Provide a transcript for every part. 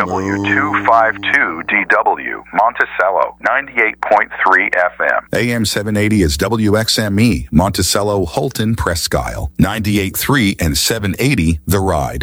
W252DW, Monticello, 98.3 FM. AM 780 is WXME, Monticello, Holton, Presque Isle, 98.3 and 780 The Ride.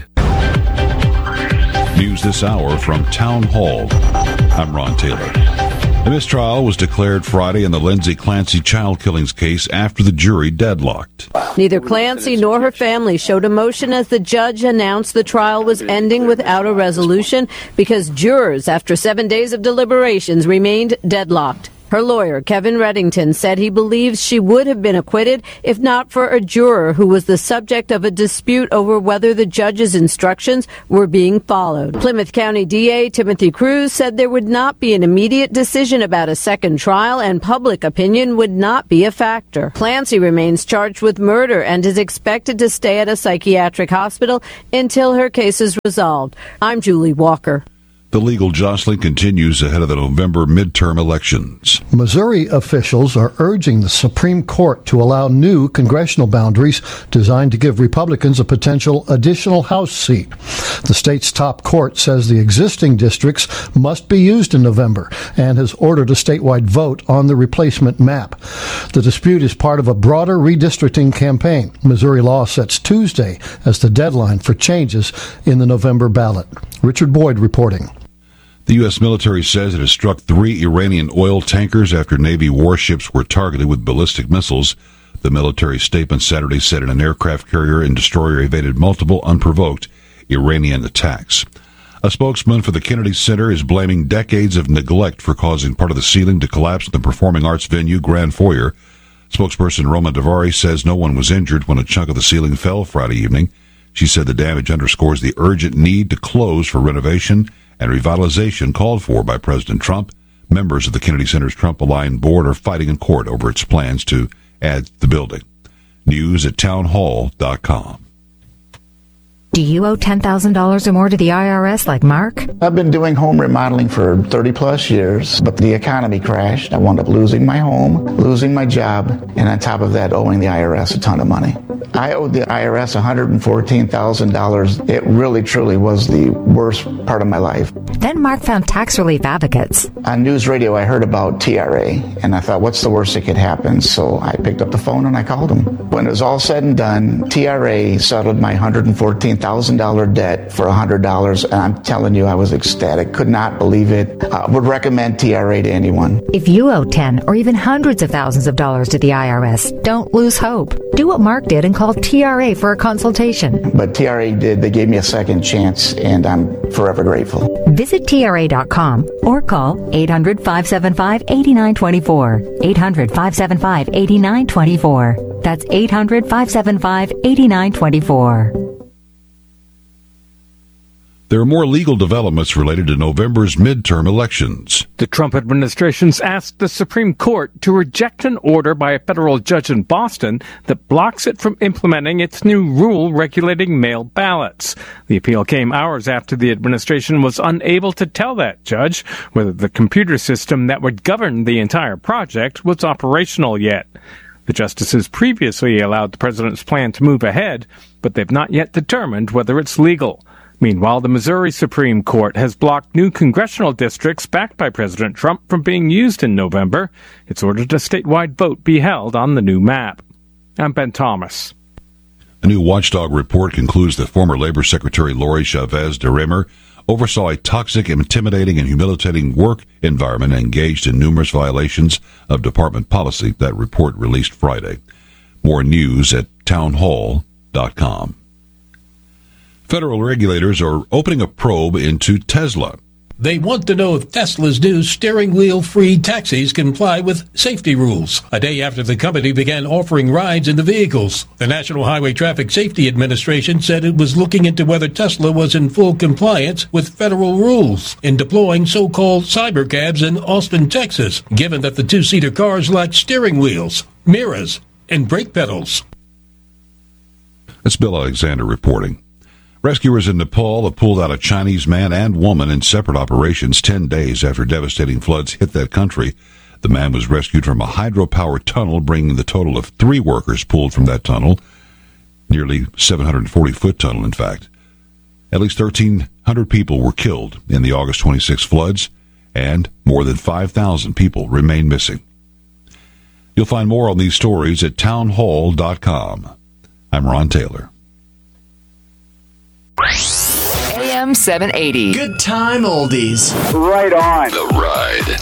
News this hour from Town Hall. I'm Ron Taylor. A mistrial was declared Friday in the Lindsay Clancy child killings case after the jury deadlocked. Neither Clancy nor her family showed emotion as the judge announced the trial was ending without a resolution because jurors, after 7 days of deliberations, remained deadlocked. Her lawyer, Kevin Reddington, said he believes she would have been acquitted if not for a juror who was the subject of a dispute over whether the judge's instructions were being followed. Plymouth County DA Timothy Cruz said there would not be an immediate decision about a second trial and public opinion would not be a factor. Clancy remains charged with murder and is expected to stay at a psychiatric hospital until her case is resolved. I'm Julie Walker. The legal jostling continues ahead of the November midterm elections. Missouri officials are urging the Supreme Court to allow new congressional boundaries designed to give Republicans a potential additional House seat. The state's top court says the existing districts must be used in November and has ordered a statewide vote on the replacement map. The dispute is part of a broader redistricting campaign. Missouri law sets Tuesday as the deadline for changes in the November ballot. Richard Boyd reporting. The U.S. military says it has struck 3 Iranian oil tankers after Navy warships were targeted with ballistic missiles. The military statement Saturday said an aircraft carrier and destroyer evaded multiple unprovoked Iranian attacks. A spokesman for the Kennedy Center is blaming decades of neglect for causing part of the ceiling to collapse in the performing arts venue Grand Foyer. Spokesperson Roma Davari says no one was injured when a chunk of the ceiling fell Friday evening. She said the damage underscores the urgent need to close for renovation and revitalization called for by President Trump. Members of the Kennedy Center's Trump-aligned board are fighting in court over its plans to add the building. News at townhall.com. Do you owe $10,000 or more to the IRS like Mark? I've been doing home remodeling for 30 plus years, but the economy crashed. I wound up losing my home, losing my job, and on top of that, owing the IRS a ton of money. I owed the IRS $114,000. It really, truly was the worst part of my life. Then Mark found tax relief advocates. On news radio, I heard about TRA, and I thought, what's the worst that could happen? So I picked up the phone and I called them. When it was all said and done, TRA settled my $114,000 debt for $100, and I'm telling you, I was ecstatic. Could not believe it. Would recommend TRA to anyone. If you owe 10 or even hundreds of thousands of dollars to the IRS, don't lose hope. Do what Mark did and call TRA for a consultation. But TRA did. They gave me a second chance, and I'm forever grateful. Visit TRA.com or call 800-575-8924. 800-575-8924. That's 800-575-8924. There are more legal developments related to November's midterm elections. The Trump administration's asked the Supreme Court to reject an order by a federal judge in Boston that blocks it from implementing its new rule regulating mail ballots. The appeal came hours after the administration was unable to tell that judge whether the computer system that would govern the entire project was operational yet. The justices previously allowed the president's plan to move ahead, but they've not yet determined whether it's legal. Meanwhile, the Missouri Supreme Court has blocked new congressional districts backed by President Trump from being used in November. It's ordered a statewide vote be held on the new map. I'm Ben Thomas. A new watchdog report concludes that former Labor Secretary Lori Chavez DeRemer oversaw a toxic, intimidating, and humiliating work environment and engaged in numerous violations of department policy. That report released Friday. More news at townhall.com. Federal regulators are opening a probe into Tesla. They want to know if Tesla's new steering wheel-free taxis comply with safety rules, a day after the company began offering rides in the vehicles. The National Highway Traffic Safety Administration said it was looking into whether Tesla was in full compliance with federal rules in deploying so-called cybercabs in Austin, Texas, given that the two-seater cars lack steering wheels, mirrors, and brake pedals. That's Bill Alexander reporting. Rescuers in Nepal have pulled out a Chinese man and woman in separate operations 10 days after devastating floods hit that country. The man was rescued from a hydropower tunnel, bringing the total of 3 workers pulled from that tunnel, nearly 740-foot tunnel, in fact. At least 1,300 people were killed in the August 26 floods, and more than 5,000 people remain missing. You'll find more on these stories at townhall.com. I'm Ron Taylor. AM 780. Good time oldies. Right on. The Ride.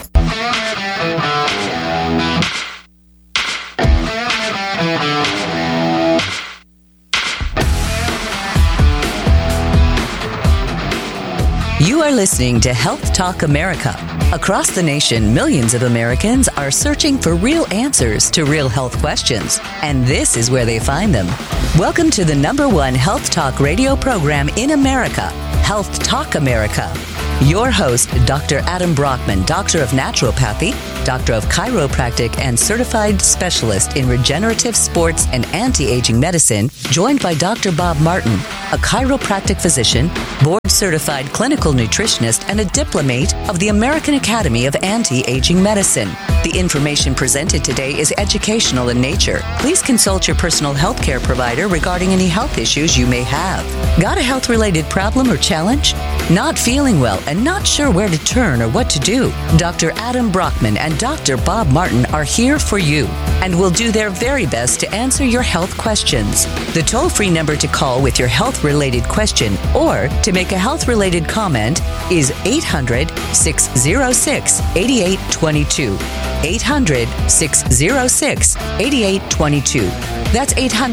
You are listening to Health Talk America. Across the nation, millions of Americans are searching for real answers to real health questions, and this is where they find them. Welcome to the #1 health talk radio program in America, Health Talk America. Your host, Dr. Adam Brockman, Doctor of Naturopathy, Doctor of Chiropractic, and Certified Specialist in Regenerative Sports and Anti-Aging Medicine, joined by Dr. Bob Martin, a chiropractic physician, board-certified clinical nutritionist, and a diplomate of the American Academy of Anti-Aging Medicine. The information presented today is educational in nature. Please consult your personal health care provider regarding any health issues you may have. Got a health-related problem or challenge? Not feeling well and not sure where to turn or what to do? Dr. Adam Brockman and Dr. Bob Martin are here for you and will do their very best to answer your health questions. The toll-free number to call with your health-related question or to make a health-related comment is 800-606-8822. 800-606-8822. That's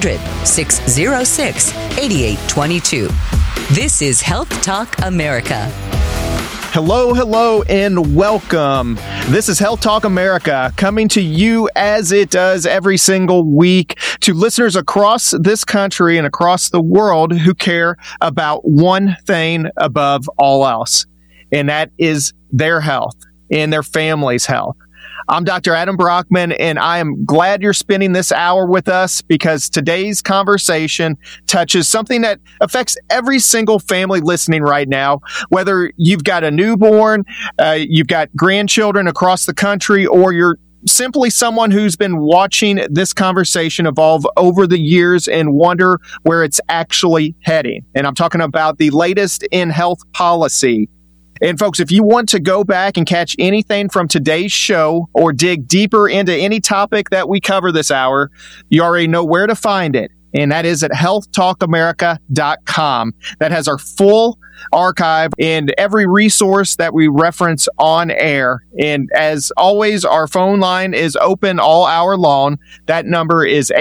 800-606-8822. This is Health Talk America. Hello, and welcome. This is Health Talk America, coming to you as it does every single week to listeners across this country and across the world who care about one thing above all else, and that is their health and their family's health. I'm Dr. Adam Brockman, and I am glad you're spending this hour with us because today's conversation touches something that affects every single family listening right now, whether you've got a newborn, you've got grandchildren across the country, or you're simply someone who's been watching this conversation evolve over the years and wonder where it's actually heading. And I'm talking about the latest in health policy. And folks, if you want to go back and catch anything from today's show or dig deeper into any topic that we cover this hour, you already know where to find it. And that is at healthtalkamerica.com. That has our full archive and every resource that we reference on air. And as always, our phone line is open all hour long. That number is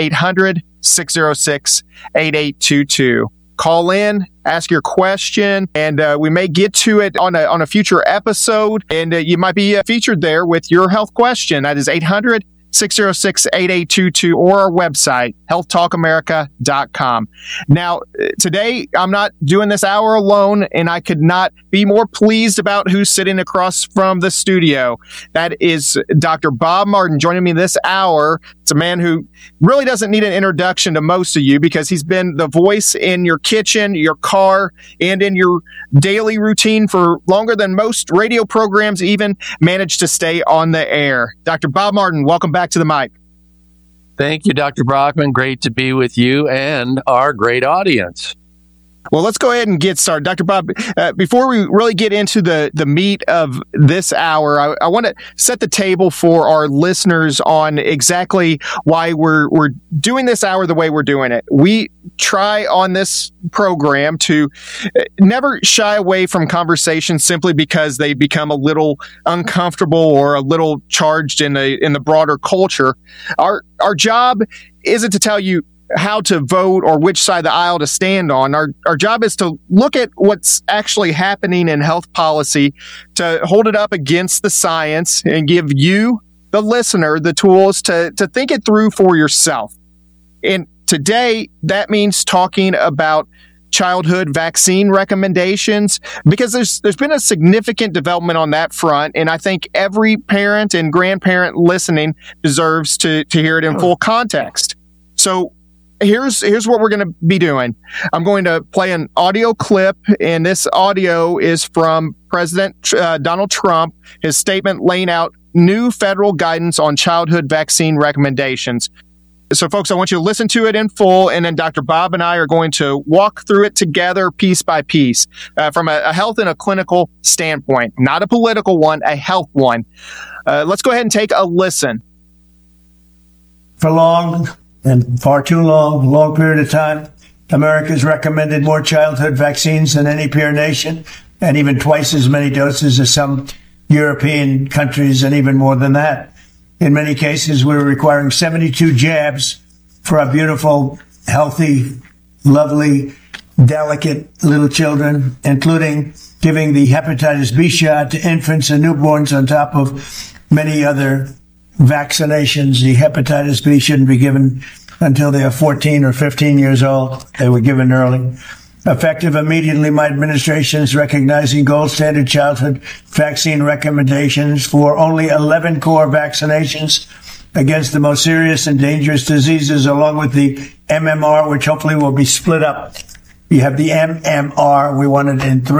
800-606-8822. Call in, ask your question, and we may get to it on a future episode, and you might be featured there with your health question. That is 800-606-8822 or our website, healthtalkamerica.com. Now, today, I'm not doing this hour alone, and I could not be more pleased about who's sitting across from the studio. That is Dr. Bob Martin joining me this hour. It's a man who really doesn't need an introduction to most of you because he's been the voice in your kitchen, your car, and in your daily routine for longer than most radio programs even manage to stay on the air. Dr. Bob Martin, welcome back to the mic. Thank you, Dr. Brockman. Great to be with you and our great audience. Well, let's go ahead and get started. Dr. Bob, before we really get into the meat of this hour, I want to set the table for our listeners on exactly why we're doing this hour the way we're doing it. We try on this program to never shy away from conversations simply because they become a little uncomfortable or a little charged in the broader culture. Our job isn't to tell you how to vote or which side of the aisle to stand on. Our job is to look at what's actually happening in health policy, to hold it up against the science and give you, the listener, the tools to think it through for yourself. And today, that means talking about childhood vaccine recommendations, because there's been a significant development on that front, and I think every parent and grandparent listening deserves to hear it in full context. So here's what we're going to be doing. I'm going to play an audio clip, and this audio is from President Donald Trump, his statement laying out new federal guidance on childhood vaccine recommendations. So, folks, I want you to listen to it in full, and then Dr. Bob and I are going to walk through it together piece by piece from a health and a clinical standpoint, not a political one, a health one. Let's go ahead and take a listen. For long and far too long period of time, America's recommended more childhood vaccines than any peer nation, and even twice as many doses as some European countries, and even more than that. In many cases, we're requiring 72 jabs for our beautiful, healthy, lovely, delicate little children, including giving the hepatitis B shot to infants and newborns on top of many other vaccinations. The hepatitis B shouldn't be given until they are 14 or 15 years old. They were given early. Effective immediately, my administration is recognizing gold standard childhood vaccine recommendations for only 11 core vaccinations against the most serious and dangerous diseases, along with the MMR, which hopefully will be split up. You have the MMR. We want it in 3